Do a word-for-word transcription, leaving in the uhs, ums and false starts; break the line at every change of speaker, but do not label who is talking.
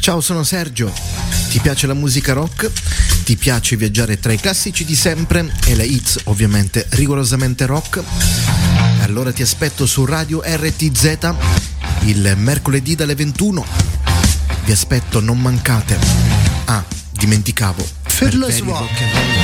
Ciao, sono Sergio. Ti piace la musica rock? Ti piace viaggiare tra i classici di sempre e le hits ovviamente rigorosamente rock? Allora ti aspetto su Radio R T Z il mercoledì dalle ventuno. Vi aspetto, non mancate. Ah, dimenticavo.
Fearless Rock.